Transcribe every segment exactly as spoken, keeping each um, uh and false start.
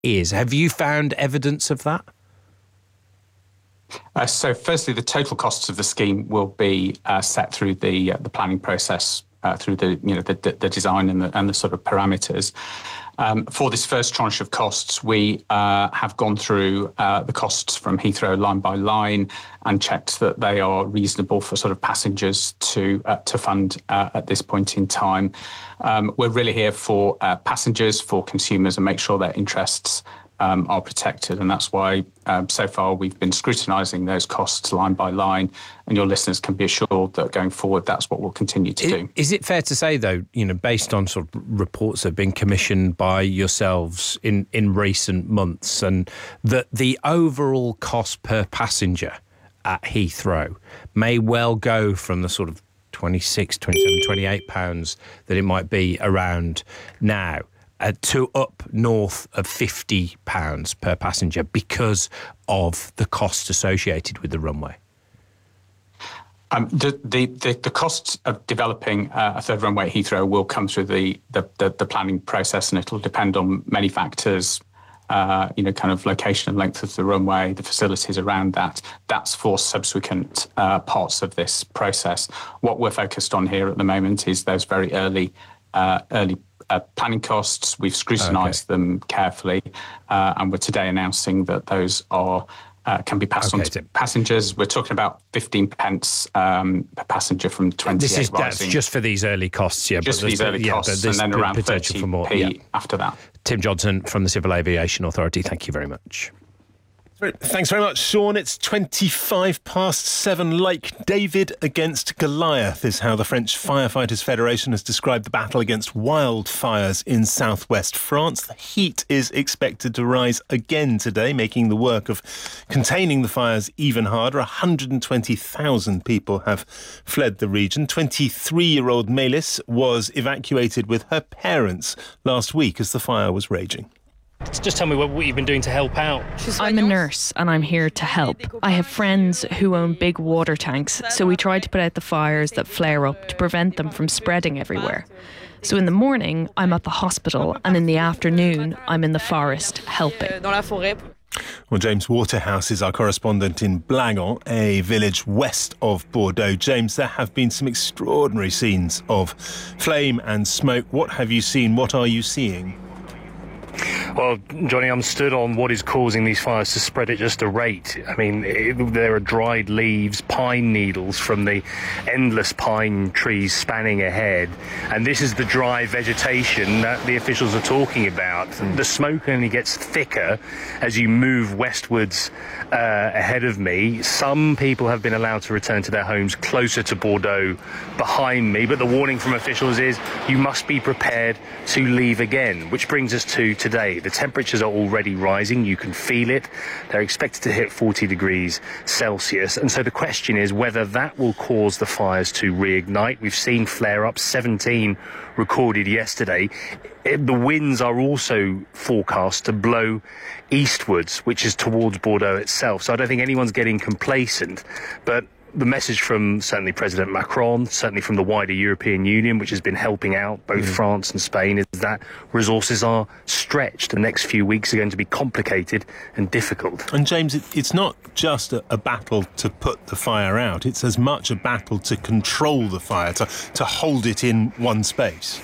is. Have you found evidence of that? Uh, so, firstly, the total costs of the scheme will be uh, set through the uh, the planning process, uh, through the you know the, the design and the and the sort of parameters. Um, for this first tranche of costs, we uh, have gone through uh, the costs from Heathrow line by line and checked that they are reasonable for sort of passengers to uh, to fund uh, at this point in time. Um, we're really here for uh, passengers, for consumers, and make sure their interests Um, are protected, and that's why um, so far we've been scrutinising those costs line by line, and your listeners can be assured that going forward that's what we'll continue to is, do. Is it fair to say, though, you know, based on sort of reports that have been commissioned by yourselves in, in recent months, and that the overall cost per passenger at Heathrow may well go from the sort of twenty-six, twenty-seven, twenty-eight pounds that it might be around now, Uh, to up north of fifty pounds per passenger because of the cost associated with the runway? Um, the, the, the, the costs of developing uh, a third runway at Heathrow will come through the, the, the, the planning process, and it'll depend on many factors, uh, you know, kind of location and length of the runway, the facilities around that. That's for subsequent uh, parts of this process. What we're focused on here at the moment is those very early, uh, early Uh, planning costs. We've scrutinised okay. them carefully, uh, and we're today announcing that those are uh, can be passed okay, on to Tim. passengers. We're talking about fifteen pence um, per passenger from twenty-eight. This is rising. That's just for these early costs, yeah. Just but for these early yeah, costs, and then around potential for more p yeah. after that. Tim Johnson from the Civil Aviation Authority, thank you very much. Thanks very much, Sean. It's twenty-five past seven. Like David against Goliath is how the French Firefighters Federation has described the battle against wildfires in southwest France. The heat is expected to rise again today, making the work of containing the fires even harder. one hundred twenty thousand people have fled the region. twenty-three-year-old Melis was evacuated with her parents last week as the fire was raging. Just tell me what, what you've been doing to help out. I'm a nurse and I'm here to help. I have friends who own big water tanks, so we try to put out the fires that flare up to prevent them from spreading everywhere. So in the morning, I'm at the hospital, and in the afternoon, I'm in the forest helping. Well, James Waterhouse is our correspondent in Blagan, a village west of Bordeaux. James, there have been some extraordinary scenes of flame and smoke. What have you seen? What are you seeing? Well, Johnny, I'm stood on what is causing these fires to spread at just a rate. I mean, it, there are dried leaves, pine needles from the endless pine trees spanning ahead. And this is the dry vegetation that the officials are talking about. And the smoke only gets thicker as you move westwards uh, ahead of me. Some people have been allowed to return to their homes closer to Bordeaux behind me. But the warning from officials is you must be prepared to leave again, which brings us to today. The temperatures are already rising. You can feel it. They're expected to hit forty degrees Celsius. And so the question is whether that will cause the fires to reignite. We've seen flare-ups, seventeen recorded yesterday. The winds are also forecast to blow eastwards, which is towards Bordeaux itself. So I don't think anyone's getting complacent. But the message from certainly President Macron, certainly from the wider European Union, which has been helping out both mm. France and Spain, is that resources are stretched. The next few weeks are going to be complicated and difficult. And James, it, it's not just a, a battle to put the fire out. It's as much a battle to control the fire, to, to hold it in one space.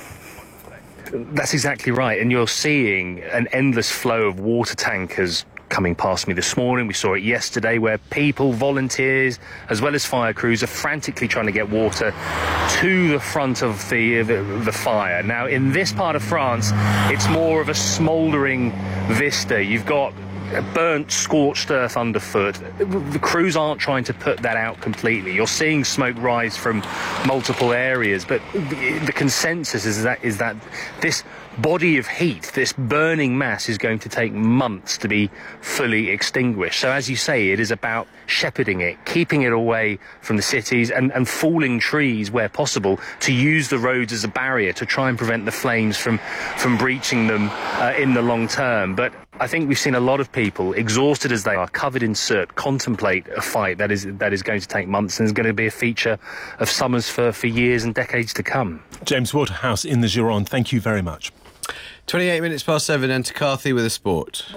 That's exactly right. And you're seeing an endless flow of water tankers coming past me this morning. We saw it yesterday, where people, volunteers, as well as fire crews, are frantically trying to get water to the front of the, the, the fire. Now, in this part of France, it's more of a smouldering vista. You've got burnt, scorched earth underfoot. The crews aren't trying to put that out completely. You're seeing smoke rise from multiple areas, but the consensus is that is that this body of heat, this burning mass, is going to take months to be fully extinguished. So as you say, it is about shepherding it, keeping it away from the cities, and, and falling trees where possible to use the roads as a barrier to try and prevent the flames from, from breaching them uh, in the long term. But I think we've seen a lot of people, exhausted as they are, covered in soot, contemplate a fight that is that is going to take months and is going to be a feature of summers for, for years and decades to come. James Waterhouse in the Gironde, thank you very much. twenty-eight minutes past seven, and to Carthy with a sport.